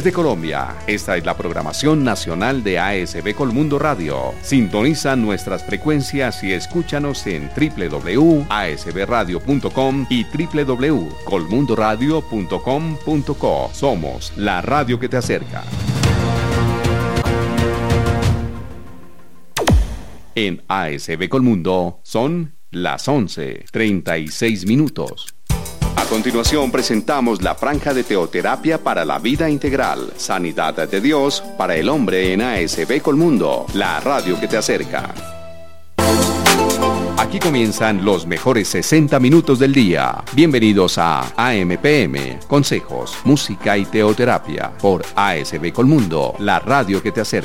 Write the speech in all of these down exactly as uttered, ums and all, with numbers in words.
Desde Colombia, esta es la programación nacional de A S B Colmundo Radio. Sintoniza nuestras frecuencias y escúchanos en doble u doble u doble u punto a s b radio punto com y doble u doble u doble u punto colmundo radio punto com punto co. Somos la radio que te acerca. En A S B Colmundo son las once, treinta y seis minutos. A continuación presentamos la franja de teoterapia para la vida integral, sanidad de Dios para el hombre en A S B Colmundo, la radio que te acerca. Aquí comienzan los mejores sesenta minutos del día. Bienvenidos a A M P M, consejos, música y teoterapia por A S B Colmundo, la radio que te acerca.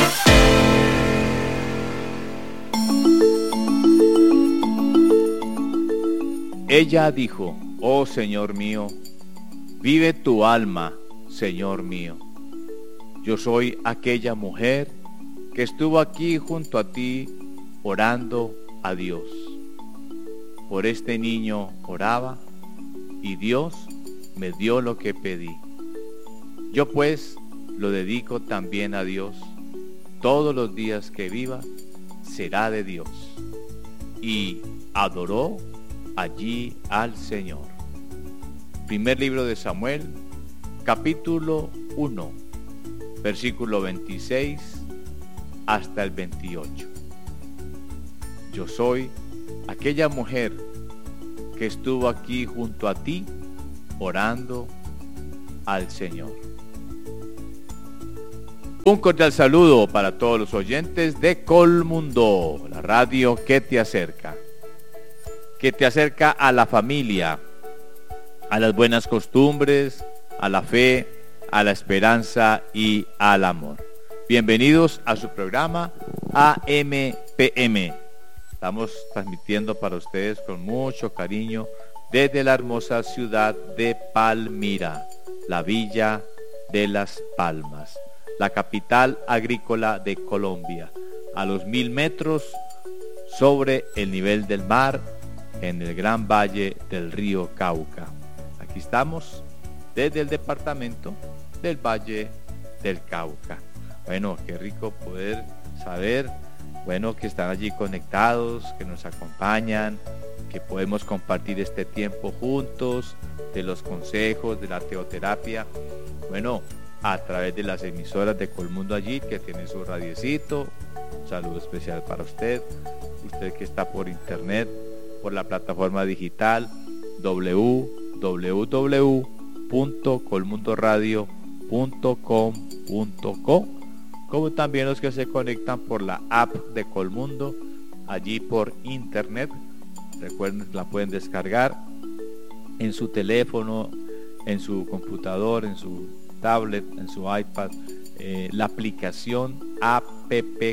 Ella dijo: oh Señor mío, vive tu alma, Señor mío. Yo soy aquella mujer que estuvo aquí junto a ti orando a Dios. Por este niño oraba y Dios me dio lo que pedí. Yo pues lo dedico también a Dios. Todos los días que viva será de Dios. Y adoró allí al Señor. Primer libro de Samuel, capítulo uno, versículo veintiséis hasta el veintiocho. Yo soy aquella mujer que estuvo aquí junto a ti orando al Señor. Un cordial saludo para todos los oyentes de Colmundo, la radio que te acerca, que te acerca a la familia, a las buenas costumbres, a la fe, a la esperanza y al amor. Bienvenidos a su programa A M P M. Estamos transmitiendo para ustedes con mucho cariño desde la hermosa ciudad de Palmira, la Villa de las Palmas, la capital agrícola de Colombia, a los mil metros sobre el nivel del mar, en el gran valle del río Cauca. Aquí estamos desde el departamento del Valle del Cauca. Bueno, qué rico poder saber, bueno, que están allí conectados, que nos acompañan, que podemos compartir este tiempo juntos, de los consejos, de la teoterapia, bueno, a través de las emisoras de Colmundo allí, que tienen su radiecito. Un saludo especial para usted, usted que está por internet, por la plataforma digital doble u doble u doble u punto colmundo radio punto com punto co, como también los que se conectan por la app de Colmundo, allí por internet. Recuerden que la pueden descargar en su teléfono, en su computador, en su tablet, en su iPad, eh, la aplicación app